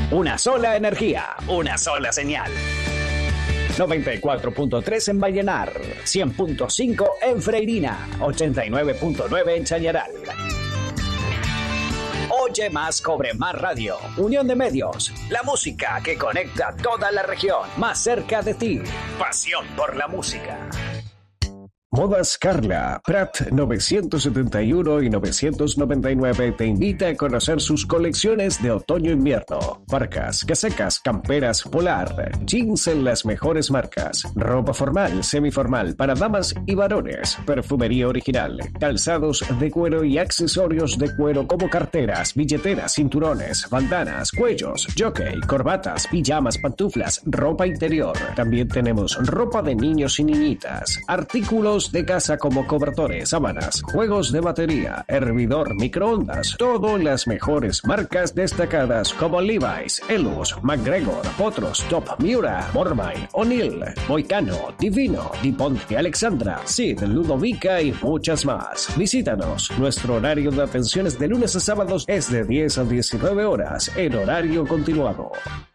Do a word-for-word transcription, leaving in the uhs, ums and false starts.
Una sola energía, una sola señal. noventa y cuatro punto tres en Vallenar, cien punto cinco en Freirina, ochenta y nueve punto nueve en Chañaral. Oye más, cobre más radio. Unión de medios. La música que conecta toda la región. Más cerca de ti. Pasión por la música. Modas Carla, Prat novecientos setenta y uno y novecientos noventa y nueve te invita a conocer sus colecciones de otoño-invierno. Parcas, casacas, camperas, polar, jeans en las mejores marcas, ropa formal, semiformal para damas y varones, perfumería original, calzados de cuero y accesorios de cuero como carteras, billeteras, cinturones, bandanas, cuellos, jockey, corbatas, pijamas, pantuflas, ropa interior. También tenemos ropa de niños y niñitas, artículos de casa como cobertores, sábanas, juegos de batería, hervidor, microondas, todo en las mejores marcas destacadas como Levi's, Elus, McGregor, Potros, Top, Miura, Mormai, O'Neill, Moicano, Divino, DuPont de Alexandra, Sid, Ludovica y muchas más. Visítanos. Nuestro horario de atenciones de lunes a sábados es de diez a diecinueve horas en horario continuado.